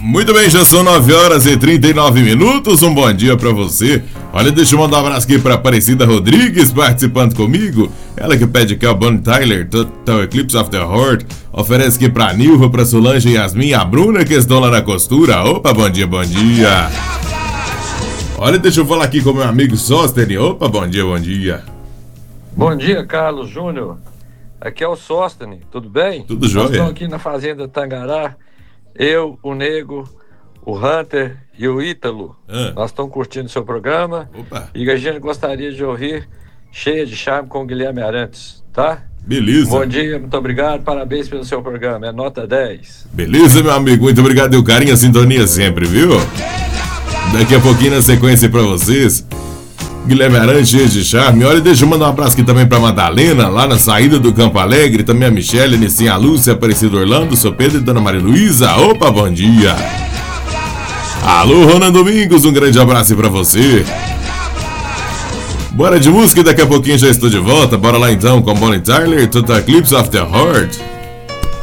Muito bem, já são 9h39. Um bom dia pra você. Olha, deixa eu mandar um abraço aqui pra Aparecida Rodrigues participando comigo. Ela que pede aqui, ó, Bonnie Tyler, Total Eclipse of the Heart. Oferece aqui pra Nilva, pra Solange, Yasmin e a Bruna que estão lá na costura. Opa, bom dia, bom dia. Olha, deixa eu falar aqui com meu amigo Sóstene. Opa, bom dia, bom dia. Bom dia, Carlos Júnior. Aqui é o Sóstene, tudo bem? Tudo jóia. Nós estamos aqui na Fazenda Tangará. Eu, o Nego, o Hunter e o Ítalo. Nós estamos curtindo o seu programa. Opa. E a gente gostaria de ouvir Cheia de Charme com o Guilherme Arantes, tá? Beleza. Bom dia, muito obrigado, parabéns pelo seu programa, é nota 10. Beleza, meu amigo, muito obrigado e o carinho, a sintonia sempre, viu? Daqui a pouquinho na sequência pra vocês, Guilherme Arantes, Cheia de Charme. Olha, deixa eu mandar um abraço aqui também pra Madalena, lá na saída do Campo Alegre. Também a Michelle, a Nissinha, a Lúcia, Aparecido Orlando, Sou Pedro e Dona Maria Luísa. Opa, bom dia. Alô, Ronan Domingos, um grande abraço pra você. Bora de música e daqui a pouquinho já estou de volta. Bora lá então com Bonnie Tyler, Total Eclipse of the Heart.